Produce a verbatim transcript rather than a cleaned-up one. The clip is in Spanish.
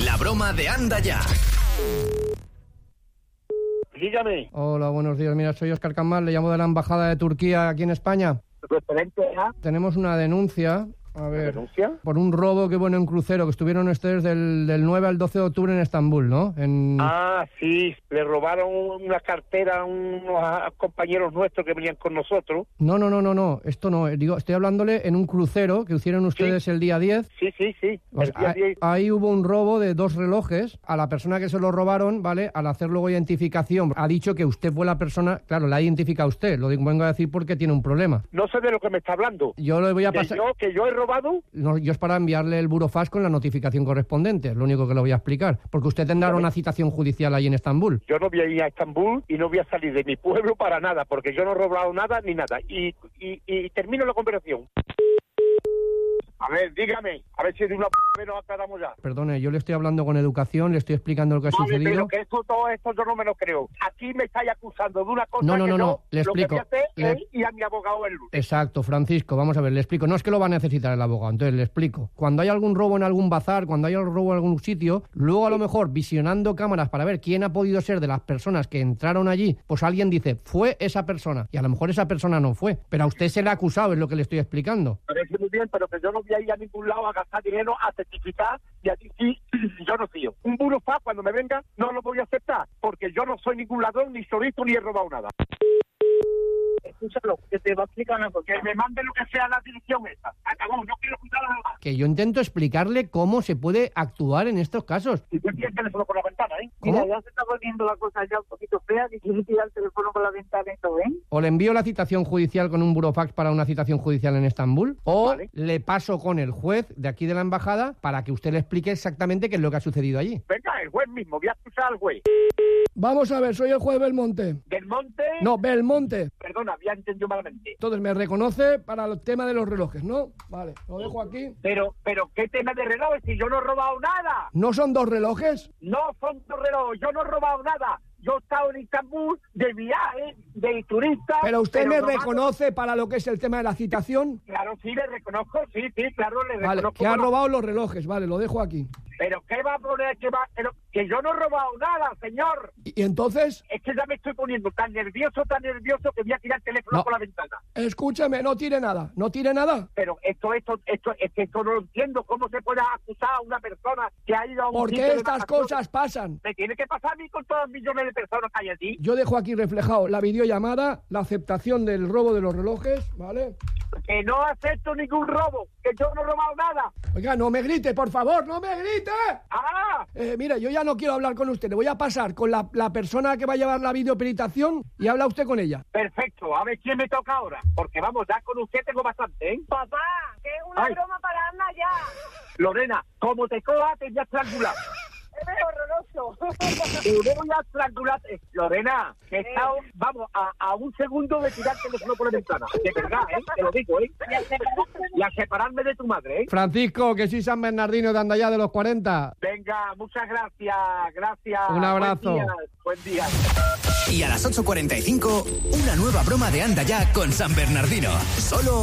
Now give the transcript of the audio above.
La broma de Anda Ya. Dígame. Hola, buenos días. Mira, soy Óscar Campbell, le llamo de la Embajada de Turquía aquí en España. ¿Referente a? Tenemos una denuncia, a ver, ¿Denuncia? por un robo que hubo en un crucero, que estuvieron ustedes del, del nueve al doce de octubre en Estambul, ¿no? En... Ah, sí, le robaron una cartera a unos compañeros nuestros que venían con nosotros. No, no, no, no, no, esto no, digo, estoy hablándole en un crucero que hicieron ustedes Sí. el día diez. Sí, sí, sí. Pues el día ahí, diez. ahí hubo un robo de dos relojes. A la persona que se lo robaron, ¿vale? Al hacer luego identificación, ha dicho que usted fue la persona, claro, la ha identificado usted, lo digo, vengo a decir porque tiene un problema. No sé de lo que me está hablando. Yo le voy a ¿Que pasar... yo, que yo he robado? No, yo es para enviarle el burofax con la notificación correspondiente, es lo único que le voy a explicar. Porque usted tendrá Vale. una citación judicial ahí en Estambul. Yo no voy a ir a Estambul y no voy a salir de mi pueblo para nada, porque yo no he robado nada ni nada. Y, y, y termino la conversación. A ver, dígame, a ver si de una p nos aclaramos ya. Perdone, yo le estoy hablando con educación, le estoy explicando lo que ha Vale, sucedido. pero que esto, todo esto yo no me lo creo. Aquí me estáis acusando de una cosa No, no, que no, yo no, le lo explico. que voy a hacer Le- es ir a mi abogado el lunes. Exacto, Francisco, vamos a ver, le explico. No es que lo va a necesitar el abogado, entonces le explico. Cuando hay algún robo en algún bazar, cuando hay algún robo en algún sitio, luego a lo mejor visionando cámaras para ver quién ha podido ser de las personas que entraron allí, pues alguien dice, fue esa persona, y a lo mejor esa persona no fue, pero a usted se le ha acusado, es lo que le estoy explicando. Parece muy bien, pero que yo no voy a ir a ningún lado a gastar dinero a certificar y así sí, yo no fío. Un burofax cuando me venga no lo voy a aceptar, porque yo no soy ningún ladrón, ni solito, ni he robado nada. Escúchalo, que te va a explicar una cosa. Que me mande lo que sea la dirección esta. Acabó, no quiero escuchar nada más. Que yo intento explicarle cómo se puede actuar en estos casos. Y tú tienes el teléfono por la ventana, ¿eh? ¿Cómo? Mira, ya se está volviendo la cosa ya un poquito fea, que quiere tirar el teléfono por la ventana y todo, ¿eh? O le envío la citación judicial con un burofax para una citación judicial en Estambul, o Vale. le paso con el juez de aquí de la embajada para que usted le explique exactamente qué es lo que ha sucedido allí. Venga, el juez mismo, voy a escuchar al juez. Vamos a ver, soy el juez Belmonte. Del Monte... No, Belmonte. Perdona, había entendido malamente. Entonces me reconoce para el tema de los relojes, ¿no? Vale, lo dejo aquí. Pero, pero, ¿qué tema de relojes? Si yo no he robado nada. ¿No son dos relojes? No son dos relojes, yo no he robado nada. Yo he estado en Istambul de viaje, de turista. Pero usted me robado- reconoce para lo que es el tema de la citación. Claro, sí, le reconozco, sí, sí, claro, le Vale, reconozco. que ha pero- robado los relojes, vale, lo dejo aquí. Pero, ¿qué va a poner? ¿Qué va? Pero, que yo no he robado nada, señor. Y, y entonces, Es que ya me estoy poniendo tan nervioso, tan nervioso, que voy a tirar el teléfono No. por la ventana. escúcheme, no tire nada, no tire nada. Pero esto, esto, esto, es que esto no lo entiendo. ¿Cómo se puede acusar a una persona que ha ido a un ¿Por sitio qué de estas vacaciones? cosas pasan? Me tiene que pasar a mí con todos los millones de personas que hay allí. Yo dejo aquí reflejado la videollamada, la aceptación del robo de los relojes, ¿vale? Que no acepto ningún robo, que yo no he robado nada. Oiga, no me grite, por favor, no me grite. ¡Ah! Eh, mire, yo ya no quiero hablar con usted, le voy a pasar con la, la persona que va a llevar la videoperitación y habla usted con ella. Perfecto, a ver quién me toca ahora. Porque vamos, ya con usted tengo bastante, ¿eh? Papá, que es una Ay. broma para Anda Ya. Lorena, como te coja, te voy a estrangular. Es horroroso. Y te voy a estrangularte. Lorena, que está, vamos, a, a un segundo de tirar el teléfono por la ventana. De verdad, ¿eh? Te lo digo, ¿eh? Y a separarme de tu madre, ¿eh? Francisco, que sí San Bernardino de Andayá de los cuarenta. Venga, muchas gracias, gracias. Un abrazo. Buen día. Buen día. Y a las ocho cuarenta y cinco, una nueva broma de Anda Ya con San Bernardino. Solo